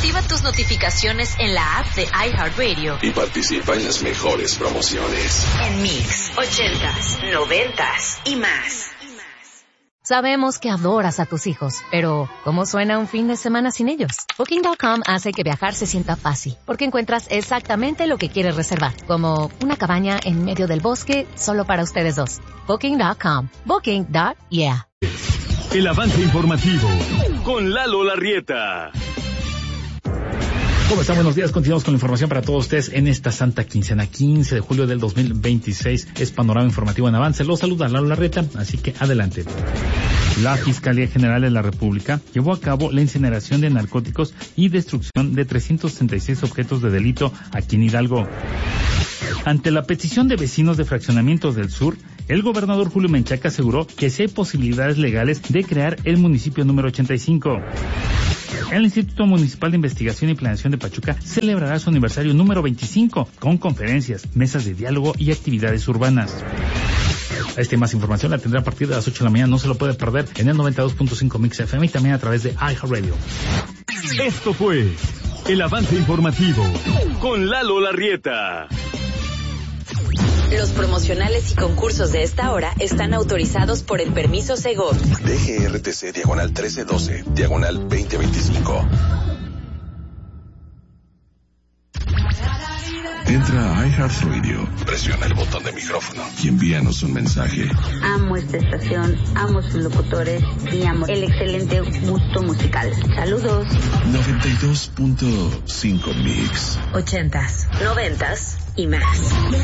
Activa tus notificaciones en la app de iHeartRadio y participa en las mejores promociones. En Mix, 80s, 90s y más. Sabemos que adoras a tus hijos, pero ¿cómo suena un fin de semana sin ellos? Booking.com hace que viajar se sienta fácil, porque encuentras exactamente lo que quieres reservar, como una cabaña en medio del bosque solo para ustedes dos. Booking.com. Booking.yeah. El avance informativo con Lalo Larrieta. ¿Cómo están? Buenos días. Continuamos con la información para todos ustedes en esta santa quincena, 15 de julio del 2026. Es Panorama Informativo en Avance. Los saluda Lalo Larrieta, así que adelante. La Fiscalía General de la República llevó a cabo la incineración de narcóticos y destrucción de 366 objetos de delito aquí en Hidalgo. Ante la petición de vecinos de fraccionamientos del sur, el gobernador Julio Menchaca aseguró que sí hay posibilidades legales de crear el municipio número 85. El Instituto Municipal de Investigación y Planeación de Pachuca celebrará su aniversario número 25 con conferencias, mesas de diálogo y actividades urbanas. Esta y más información la tendrá a partir de las 8 de la mañana. No se lo puede perder en el 92.5 Mix FM y también a través de iHeartRadio. Esto fue el avance informativo con Lalo Larrieta. Los promocionales y concursos de esta hora están autorizados por el permiso Segov. DGRTC diagonal 1312, diagonal 2025. Entra a iHeartRadio, presiona el botón de micrófono y envíanos un mensaje. Amo esta estación, amo sus locutores y amo el excelente gusto musical. Saludos. 92.5 Mix. 80s, 90s y más.